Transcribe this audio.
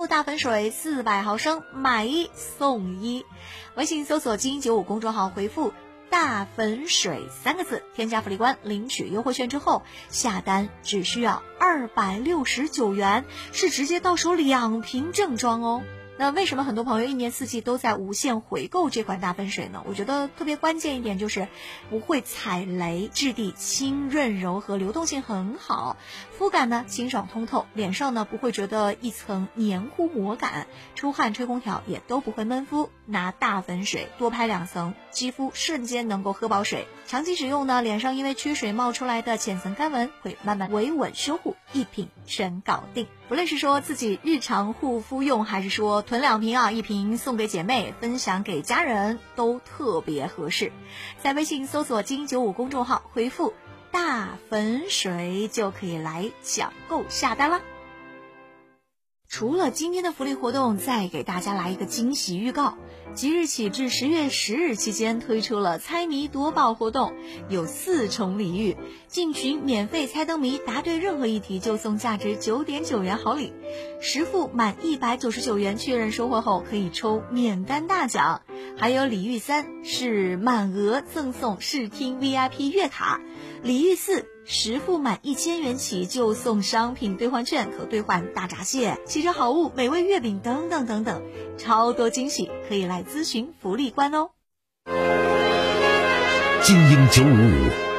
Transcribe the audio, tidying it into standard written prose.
肤大粉水400毫升，买1送1。微信搜索金95公众号，回复大粉水3个字，添加福利官领取优惠券之后，下单只需要269元，是直接到手2瓶正装哦。那为什么很多朋友一年四季都在无限回购这款大粉水呢？我觉得特别关键一点就是不会踩雷，质地轻润柔和，流动性很好，肤感呢清爽通透，脸上呢不会觉得一层黏糊膜感，出汗吹空调也都不会闷肤。拿大粉水多拍2层，肌肤瞬间能够喝饱水，长期使用呢，脸上因为缺水冒出来的浅层干纹会慢慢维稳修护，一瓶全搞定。不论是说自己日常护肤用，还是说囤2瓶啊，1瓶送给姐妹，分享给家人，都特别合适。在微信搜索金95公众号，回复大粉水就可以来抢购下单啦。除了今天的福利活动，再给大家来一个惊喜预告。即日起至10月10日期间推出了猜谜夺宝活动，有4重礼遇，进群免费猜灯谜，答对任何一题就送价值9.9元好礼，实付满199元确认收货后可以抽免单大奖。还有礼遇3是满额赠送视听 VIP 月卡，礼遇4实付满1000元起就送商品兑换券，可兑换大闸蟹、汽车好物、美味月饼等等等等，超多惊喜，可以来咨询福利官哦。 精英955